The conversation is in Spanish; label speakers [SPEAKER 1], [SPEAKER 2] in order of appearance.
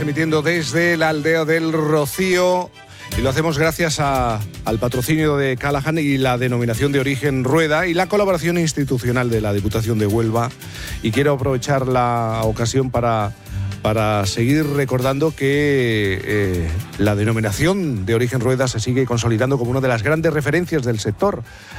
[SPEAKER 1] Emitiendo desde la aldea del Rocío y lo hacemos gracias al patrocinio de Callahan y la denominación de origen Rueda y la colaboración institucional de la Diputación de Huelva. Y quiero aprovechar la ocasión para seguir recordando que la denominación de origen Rueda se sigue consolidando como una de las grandes referencias del sector.